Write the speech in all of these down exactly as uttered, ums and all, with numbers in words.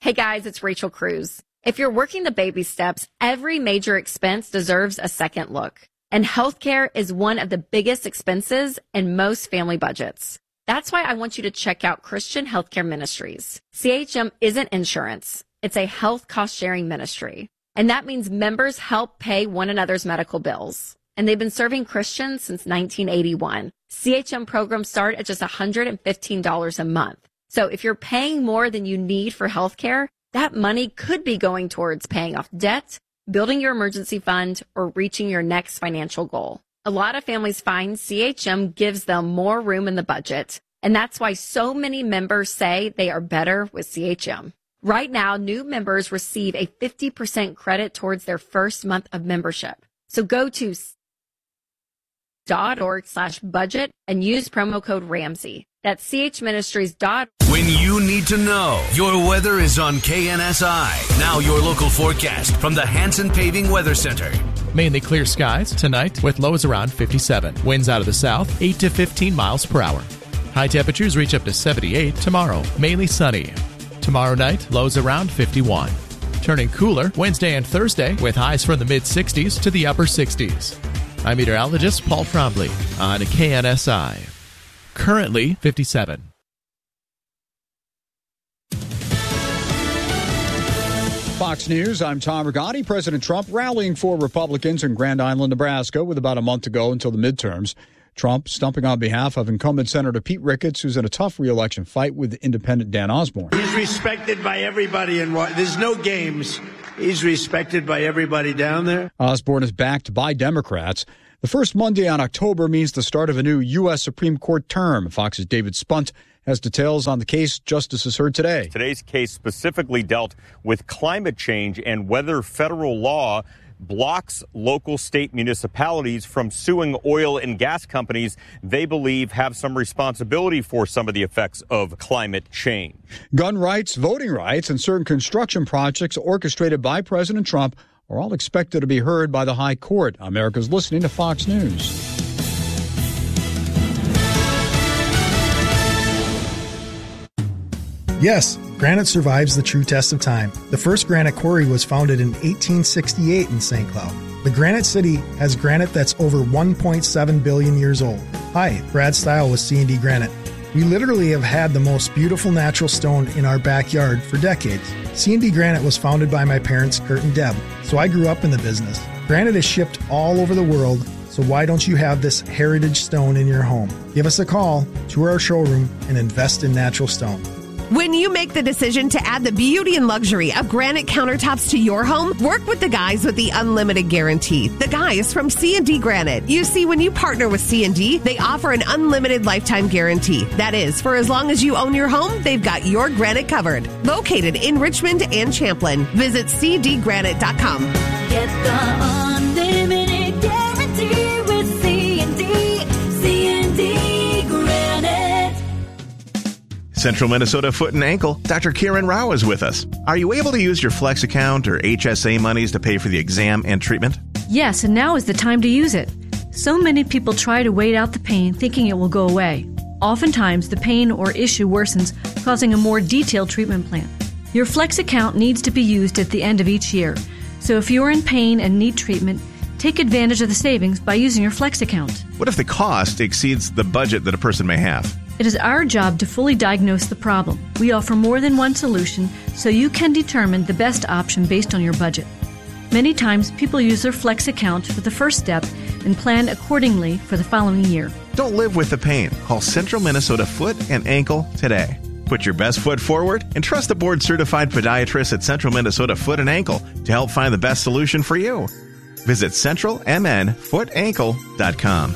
Hey guys, it's Rachel Cruz. If you're working the baby steps, every major expense deserves a second look. And healthcare is one of the biggest expenses in most family budgets. That's why I want you to check out Christian Healthcare Ministries. C H M isn't insurance. It's a health cost-sharing ministry. And that means members help pay one another's medical bills. And they've been serving Christians since nineteen eighty-one. C H M programs start at just one hundred fifteen dollars a month. So if you're paying more than you need for healthcare, that money could be going towards paying off debt, building your emergency fund, or reaching your next financial goal. A lot of families find C H M gives them more room in the budget, and that's why so many members say they are better with C H M. Right now, new members receive a fifty percent credit towards their first month of membership. So go to dot org slash budget and use promo code Ramsey. That's chministries dot org. When you need to know, your weather is on K N S I. Now your local forecast from the Hanson Paving Weather Center. Mainly clear skies tonight with lows around fifty-seven. Winds out of the south, eight to fifteen miles per hour. High temperatures reach up to seventy-eight tomorrow. Mainly sunny. Tomorrow night, lows around fifty-one. Turning cooler Wednesday and Thursday with highs from the mid-sixties to the upper sixties. I'm meteorologist Paul Trombley on K N S I. Currently fifty-seven. Fox News, I'm Tom Rigotti. President Trump rallying for Republicans in Grand Island, Nebraska, with about a month to go until the midterms. Trump stumping on behalf of incumbent Senator Pete Ricketts, who's in a tough re-election fight with independent Dan Osborne. He's respected by everybody, and there's no games. He's respected by everybody down there. Osborne is backed by Democrats. The first Monday on October means the start of a new U S Supreme Court term. Fox's David Spunt has details on the case justices heard today. Today's case specifically dealt with climate change and whether federal law blocks local state municipalities from suing oil and gas companies they believe have some responsibility for some of the effects of climate change. Gun rights, voting rights, and certain construction projects orchestrated by President Trump are all expected to be heard by the High Court. America's listening to Fox News. Yes, granite survives the true test of time. The first granite quarry was founded in eighteen sixty-eight in Saint Cloud. The Granite City has granite that's over one point seven billion years old. Hi, Brad Stile with C and D Granite. We literally have had the most beautiful natural stone in our backyard for decades. C and D Granite was founded by my parents, Kurt and Deb, so I grew up in the business. Granite is shipped all over the world, so why don't you have this heritage stone in your home? Give us a call, tour our showroom, and invest in natural stone. When you make the decision to add the beauty and luxury of granite countertops to your home, work with the guys with the unlimited guarantee. The guys from C and D Granite. You see, when you partner with C and D, they offer an unlimited lifetime guarantee. That is, for as long as you own your home, they've got your granite covered. Located in Richmond and Champlin. Visit c d granite dot com. Get the unlimited guarantee with C and D. C and D Granite. Central Minnesota Foot and Ankle, Doctor Karen Rao is with us. Are you able to use your Flex account or H S A monies to pay for the exam and treatment? Yes, and now is the time to use it. So many people try to wait out the pain thinking it will go away. Oftentimes, the pain or issue worsens, causing a more detailed treatment plan. Your Flex account needs to be used at the end of each year. So if you're in pain and need treatment, take advantage of the savings by using your Flex account. What if the cost exceeds the budget that a person may have? It is our job to fully diagnose the problem. We offer more than one solution, so you can determine the best option based on your budget. Many times, people use their Flex account for the first step and plan accordingly for the following year. Don't live with the pain. Call Central Minnesota Foot and Ankle today. Put your best foot forward and trust the board-certified podiatrist at Central Minnesota Foot and Ankle to help find the best solution for you. Visit central m n foot ankle dot com.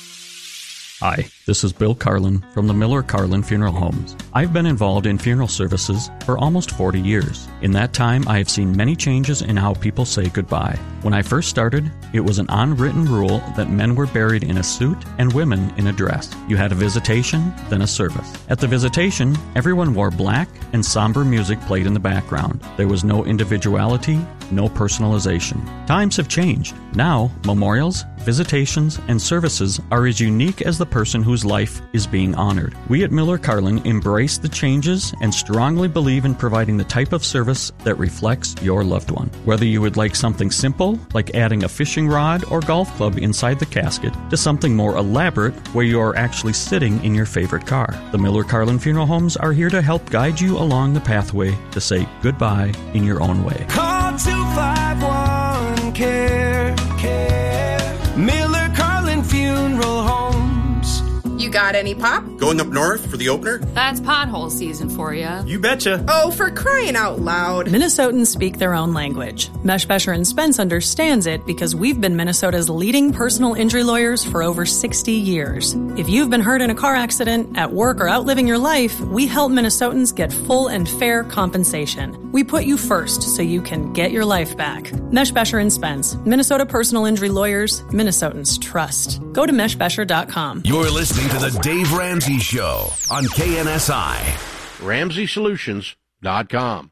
Hi, this is Bill Carlin from the Miller Carlin Funeral Homes. I've been involved in funeral services for almost forty years. In that time, I have seen many changes in how people say goodbye. When I first started, it was an unwritten rule that men were buried in a suit and women in a dress. You had a visitation, then a service. At the visitation, everyone wore black and somber music played in the background. There was no individuality, no personalization. Times have changed. Now, memorials, visitations, and services are as unique as the person who's whose life is being honored. We at Miller Carlin embrace the changes and strongly believe in providing the type of service that reflects your loved one. Whether you would like something simple, like adding a fishing rod or golf club inside the casket, to something more elaborate, where you are actually sitting in your favorite car, the Miller Carlin Funeral Homes are here to help guide you along the pathway to say goodbye in your own way. Call two five one, care, care. Miller Carlin Funeral Homes. You got any pop? Going up north for the opener? That's pothole season for you. You betcha. Oh, for crying out loud. Minnesotans speak their own language. Meshbesher and Spence understands it because we've been Minnesota's leading personal injury lawyers for over sixty years. If you've been hurt in a car accident, at work, or out living your life, we help Minnesotans get full and fair compensation. We put you first so you can get your life back. Meshbesher and Spence, Minnesota personal injury lawyers, Minnesotans trust. Go to meshbesher dot com. You're listening to The Dave Ramsey Show on K N S I. Ramsey Solutions dot com.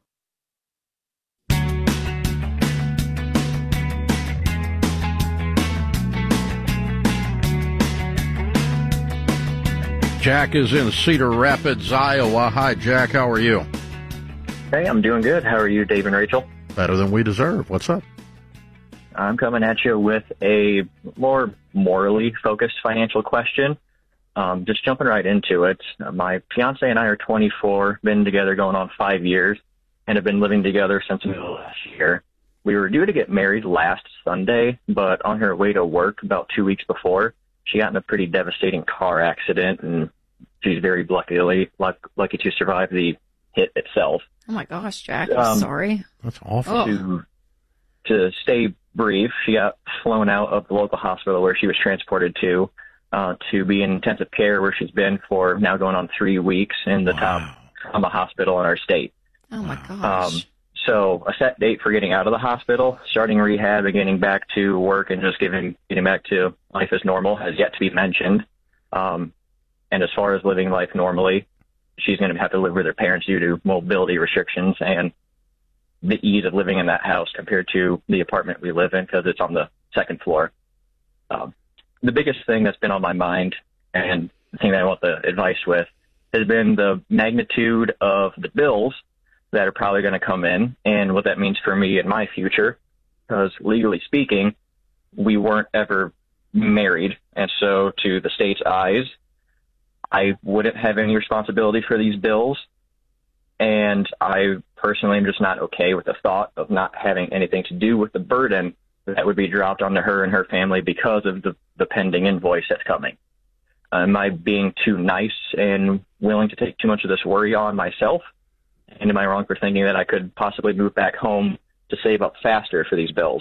Jack is in Cedar Rapids, Iowa. Hi, Jack. How are you? Hey, I'm doing good. How are you, Dave and Rachel? Better than we deserve. What's up? I'm coming at you with a more morally focused financial question. Um, just jumping right into it. Uh, my fiance and I are twenty-four, been together going on five years, and have been living together since the middle of last year. We were due to get married last Sunday, but on her way to work about two weeks before, she got in a pretty devastating car accident, and she's very luckily luck, lucky to survive the hit itself. Oh my gosh, Jack! I'm Um, sorry. That's awful. To, to stay brief, she got flown out of the local hospital where she was transported to, uh, to be in intensive care where she's been for now going on three weeks in the top trauma hospital in our state. Oh my gosh. Um, so a set date for getting out of the hospital, starting rehab, and getting back to work, and just getting getting back to life as normal has yet to be mentioned. Um, and as far as living life normally, she's going to have to live with her parents due to mobility restrictions and the ease of living in that house compared to the apartment we live in because it's on the second floor. Um, the biggest thing that's been on my mind, and the thing that I want the advice with, has been the magnitude of the bills that are probably going to come in and what that means for me in my future. Because legally speaking, we weren't ever married. And so to the state's eyes, I wouldn't have any responsibility for these bills. And I personally am just not okay with the thought of not having anything to do with the burden that would be dropped onto her and her family because of the, the pending invoice that's coming. Am I being too nice and willing to take too much of this worry on myself? And am I wrong for thinking that I could possibly move back home to save up faster for these bills?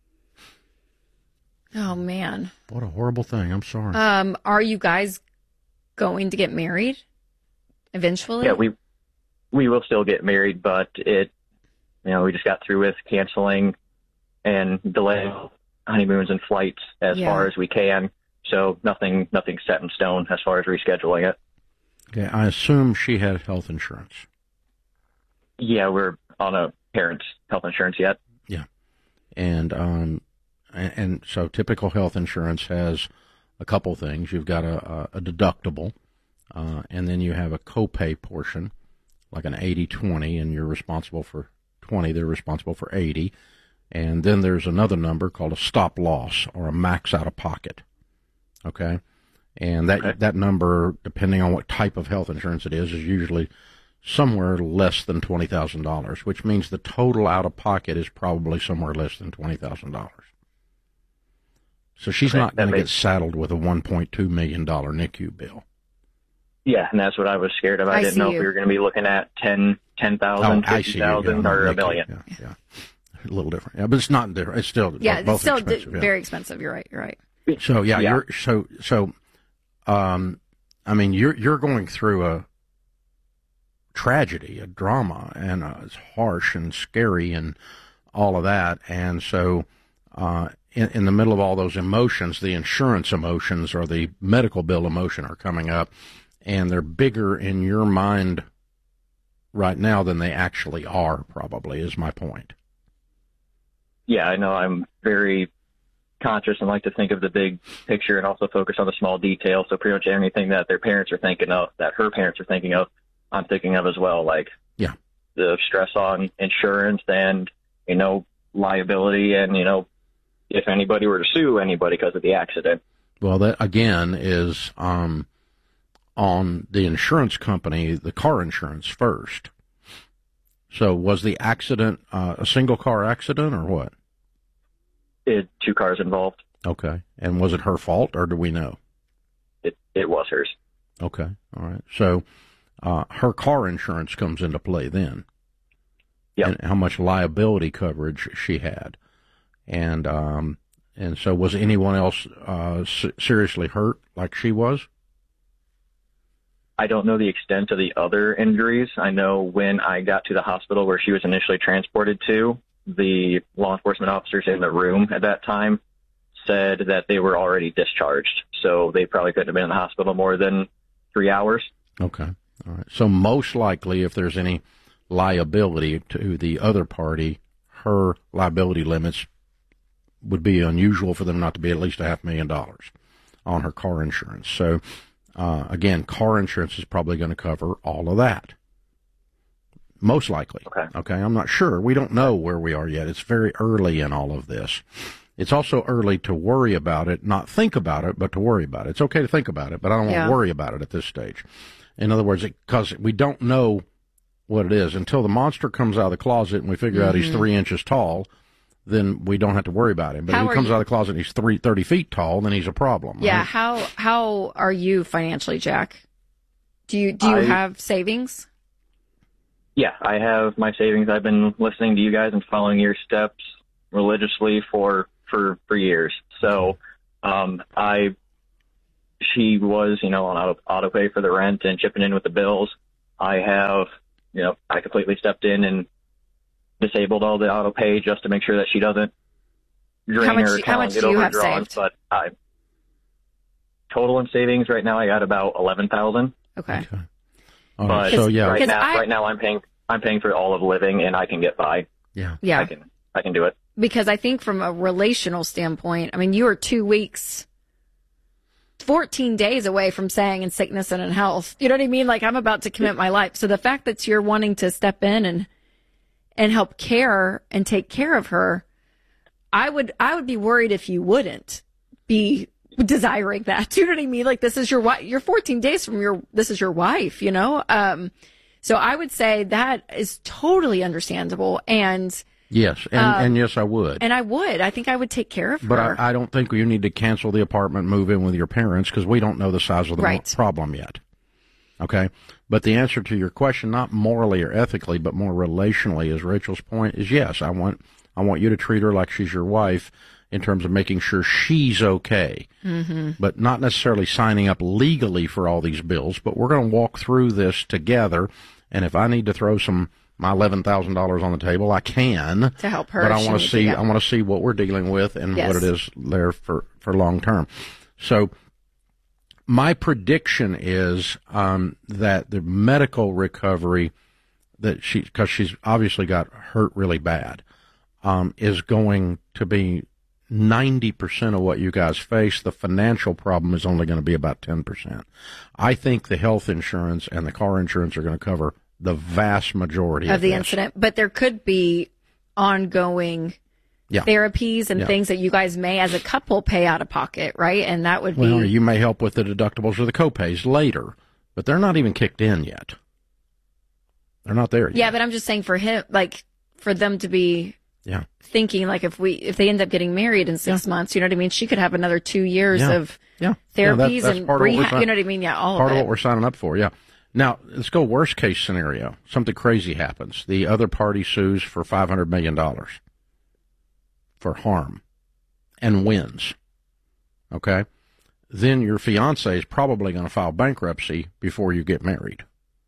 Oh man. What a horrible thing. I'm sorry. Um, are you guys going to get married eventually? Yeah, we we will still get married, but it, you know, we just got through with canceling and delaying honeymoons and flights as Yeah. far as we can. So nothing, nothing set in stone as far as rescheduling it. Okay, I assume she had health insurance. Yeah, we're on a parent's health insurance yet. Yeah. And um, and, and so typical health insurance has a couple things. You've got a, a, a deductible, uh, and then you have a copay portion, like an eighty twenty, and you're responsible for twenty, they're responsible for eighty. And then there's another number called a stop loss or a max out of pocket. Okay? And that Okay. that number, depending on what type of health insurance it is, is usually somewhere less than twenty thousand dollars, which means the total out of pocket is probably somewhere less than twenty thousand dollars. So she's Okay, not going that to get makes- saddled with a one point two million dollars N I C U bill. Yeah, and that's what I was scared of. I, I didn't see know you. if we were going to be looking at ten, ten thousand, Oh, I fifty see you. thousand, Yeah, or no, a million. Yeah, yeah. A little different. Yeah, but it's not different. It's still Yeah, both it's still expensive. d- yeah. very expensive. You're right. You're right. So yeah, Yeah. you're so so. Um, I mean, you're you're going through a tragedy, a drama, and uh, it's harsh and scary and all of that. And so, uh, in, in the middle of all those emotions, the insurance emotions or the medical bill emotion are coming up, and they're bigger in your mind right now than they actually are. Probably is my point. Yeah, I know I'm very conscious and like to think of the big picture and also focus on the small details. So pretty much anything that their parents are thinking of, that her parents are thinking of, I'm thinking of as well. Like yeah, the stress on insurance and, you know, liability and, you know, if anybody were to sue anybody because of the accident. Well, that again is um, on the insurance company, the car insurance first. So was the accident uh, a single car accident or what? It, two cars involved. Okay. And was it her fault or do we know? It it was hers. Okay. All right. So uh, her car insurance comes into play then. Yeah. And how much liability coverage she had. And um, and so was anyone else uh, s- seriously hurt like she was? I don't know the extent of the other injuries. I know when I got to the hospital where she was initially transported to, the law enforcement officers in the room at that time said that they were already discharged. So they probably couldn't have been in the hospital more than three hours. Okay. All right. So most likely if there's any liability to the other party, her liability limits would be unusual for them not to be at least a half million dollars on her car insurance. So, uh, again, car insurance is probably going to cover all of that. Most likely. Okay. Okay. I'm not sure. We don't know where we are yet. It's very early in all of this. It's also early to worry about it, not think about it, but to worry about it. It's okay to think about it, but I don't Yeah. want to worry about it at this stage. In other words, because we don't know what it is until the monster comes out of the closet and we figure Mm-hmm. out he's three inches tall. Then we don't have to worry about him. But How if he are comes you- out of the closet and he's three, thirty feet tall, then he's a problem. Yeah. Right? How how are you financially, Jack? Do you do you I- have savings? Yeah, I have my savings. I've been listening to you guys and following your steps religiously for for, for years. So um, I, she was, you know, on auto, auto pay for the rent and chipping in with the bills. I have, you know, I completely stepped in and disabled all the auto pay just to make sure that she doesn't drain How much- her how account much and get do you have overdrawn. saved? But I, total in savings right now, I got about eleven thousand. Okay. All But right. So yeah, right now, I- right now I'm paying, I'm paying for all of living, and I can get by. yeah. Yeah. I can, I can do it. Because I think from a relational standpoint, I mean, you are two weeks, fourteen days away from saying in sickness and in health. You know what I mean? Like I'm about to commit my life. So the fact that you're wanting to step in and and help care and take care of her, I would I would be worried if you wouldn't be desiring that. Do you know what I mean? Like this is your wife. You're fourteen days from your this is your wife. You know. Um. So I would say that is totally understandable and. Yes, and, Um, and yes, I would. And I would. I think I would take care of But her. I, I don't think you need to cancel the apartment, move in with your parents, because we don't know the size of the Right. mo- problem yet. Okay? But the answer to your question, not morally or ethically, but more relationally, is Rachel's point, is yes, I want I want you to treat her like she's your wife in terms of making sure she's okay. Mm-hmm. But not necessarily signing up legally for all these bills, but we're going to walk through this together, and if I need to throw some my eleven thousand dollars on the table, I can. To help her But if I she want to needs see, it, yeah. I want to see what we're dealing with and Yes. what it is there for, for long term. So my prediction is um, that the medical recovery that she, because she's obviously got hurt really bad, um, is going to be ninety percent of what you guys face. The financial problem is only going to be about ten percent. I think the health insurance and the car insurance are going to cover the vast majority of, of the this. incident, but there could be ongoing Yeah. therapies and Yeah. things that you guys may, as a couple, pay out of pocket, right? And that would Well, be you may help with the deductibles or the copays later, but they're not even kicked in yet. They're not there yet. yeah. But I'm just saying for him, like for them to be Yeah. thinking, like if we if they end up getting married in six months, you know what I mean? She could have another two years Yeah. of Yeah. Yeah, that- therapies that's and part of what we're rehab. trying- You know what I mean? Yeah, all Part of of it. what we're signing up for, yeah. Now, let's go worst case scenario. Something crazy happens. The other party sues for five hundred million dollars for harm and wins. Okay? Then your fiance is probably going to file bankruptcy before you get married.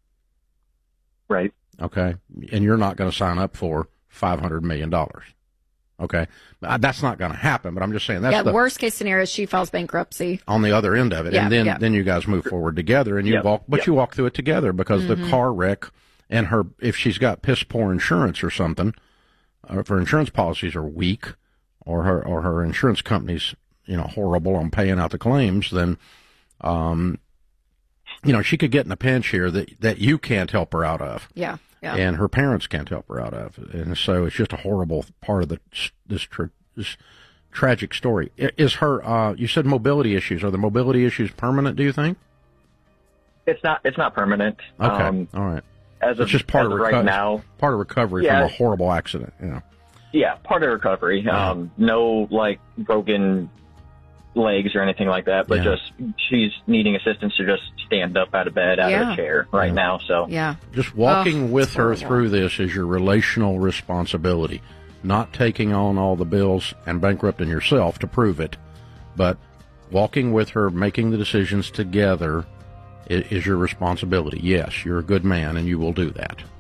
Right. Okay? And you're not going to sign up for five hundred million dollars. Okay? Uh, That's not going to happen, but I'm just saying that's yeah, the, worst case scenario is she files bankruptcy. on the other end of it, Yeah, and then yeah. then you guys move forward together, and you Yep, walk, but yep. you walk through it together because the Mhm. car wreck and her, if she's got piss poor insurance or something, or if her insurance policies are weak, or her or her insurance company's, you know, horrible on paying out the claims, then, um, you know, she could get in a pinch here that, that you can't help her out of. Yeah, yeah. And her parents can't help her out of. And so it's just a horrible part of the this, tra- this tragic story. Is her, uh, you said mobility issues. Are the mobility issues permanent, do you think? It's not, it's not permanent. Okay, Um, all right. As It's of, just part as of of reco- right now. part of recovery Yeah. from a horrible accident, you know. Yeah, part of recovery. Um, no, like, broken legs or anything like that, but Yeah. just she's needing assistance to just stand up out of bed, out of Yeah. a chair right now. So Yeah. Just walking Oh, with it's her horrible. through this is your relational responsibility, not taking on all the bills and bankrupting yourself to prove it, but walking with her, making the decisions together i- is your responsibility. Yes, you're a good man and you will do that.